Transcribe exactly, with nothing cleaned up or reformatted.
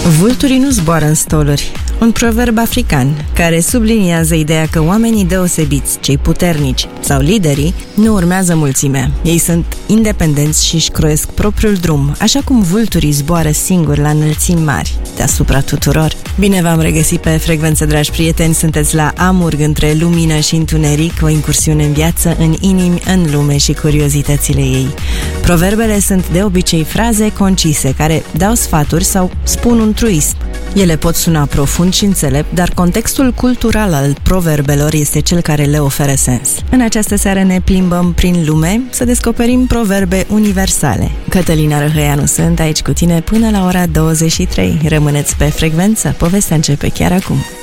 Vulturii nu zboară în stoluri, un proverb african care subliniază ideea că oamenii deosebiți, cei puternici sau liderii, nu urmează mulțimea. Ei sunt independenți și își croiesc propriul drum, așa cum vulturii zboară singuri la înălțimi mari, deasupra tuturor. Bine v-am regăsit pe Frecvență, dragi prieteni, sunteți la Amurg între lumină și întuneric, o incursiune în viață, în inimi, în lume și curiozitățile ei. Proverbele sunt de obicei fraze concise care dau sfaturi sau spun un truism. Ele pot suna profund și înțelept, dar contextul cultural al proverbelor este cel care le oferă sens. În această seară ne plimbăm prin lume să descoperim proverbe universale. Cătălina Răhăianu sunt aici cu tine până la ora douăzeci și trei. Rămâneți pe Frecvență, povestea începe chiar acum.